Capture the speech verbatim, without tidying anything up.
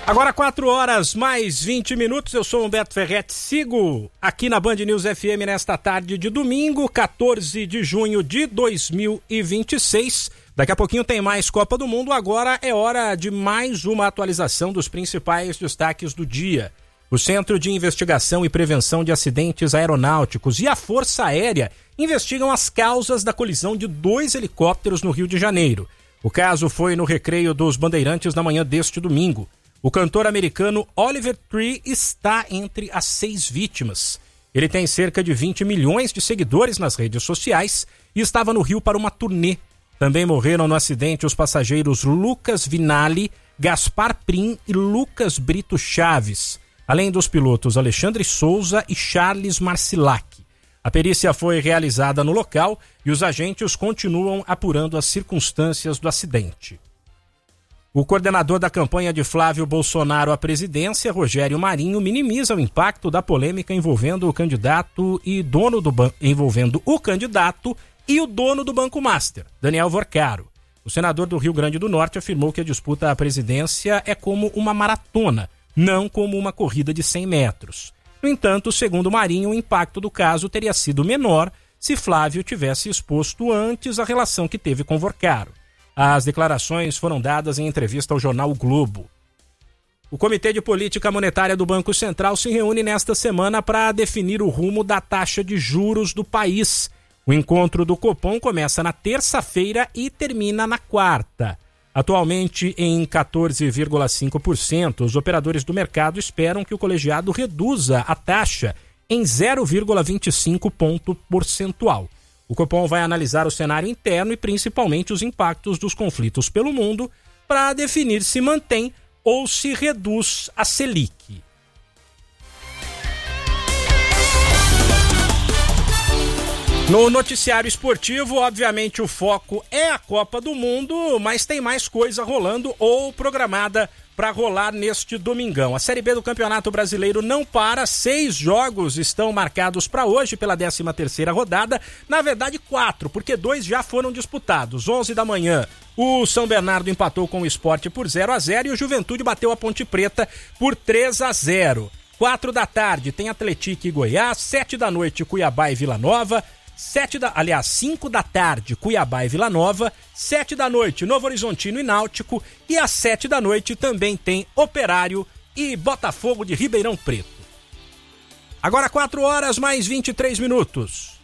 Agora quatro horas mais vinte minutos, eu sou Humberto Ferretti, sigo aqui na Band News F M nesta tarde de domingo, quatorze de junho de dois mil e vinte e seis. Daqui a pouquinho tem mais Copa do Mundo, agora é hora de mais uma atualização dos principais destaques do dia. O Centro de Investigação e Prevenção de Acidentes Aeronáuticos e a Força Aérea investigam as causas da colisão de dois helicópteros no Rio de Janeiro. O caso foi no Recreio dos Bandeirantes na manhã deste domingo. O cantor americano Oliver Tree está entre as seis vítimas. Ele tem cerca de vinte milhões de seguidores nas redes sociais e estava no Rio para uma turnê. Também morreram no acidente os passageiros Lucas Vinali, Gaspar Prim e Lucas Brito Chaves, além dos pilotos Alexandre Souza e Charles Marcilac. A perícia foi realizada no local e os agentes continuam apurando as circunstâncias do acidente. O coordenador da campanha de Flávio Bolsonaro à presidência, Rogério Marinho, minimiza o impacto da polêmica envolvendo o candidato e dono do ban... envolvendo o candidato e o dono do Banco Master, Daniel Vorcaro. O senador do Rio Grande do Norte afirmou que a disputa à presidência é como uma maratona, não como uma corrida de cem metros. No entanto, segundo Marinho, o impacto do caso teria sido menor se Flávio tivesse exposto antes a relação que teve com Vorcaro. As declarações foram dadas em entrevista ao jornal O Globo. O Comitê de Política Monetária do Banco Central se reúne nesta semana para definir o rumo da taxa de juros do país. O encontro do Copom começa na terça-feira e termina na quarta. Atualmente em quatorze vírgula cinco por cento, os operadores do mercado esperam que o colegiado reduza a taxa em zero vírgula vinte e cinco ponto percentual. O Copom vai analisar o cenário interno e principalmente os impactos dos conflitos pelo mundo para definir se mantém ou se reduz a Selic. No noticiário esportivo, obviamente o foco é a Copa do Mundo, mas tem mais coisa rolando ou programada para rolar neste domingão. A Série B do Campeonato Brasileiro não para, seis jogos estão marcados para hoje pela décima terceira rodada, na verdade quatro, porque dois já foram disputados. onze da manhã, o São Bernardo empatou com o Sport por zero a zero e o Juventude bateu a Ponte Preta por três a zero. quatro da tarde tem Atlético e Goiás, sete da noite Cuiabá e Vila Nova, Sete da, aliás, cinco da tarde, Cuiabá e Vila Nova, sete da noite, Novo Horizontino e Náutico, e às sete da noite também tem Operário e Botafogo de Ribeirão Preto. Agora quatro horas mais vinte e três minutos.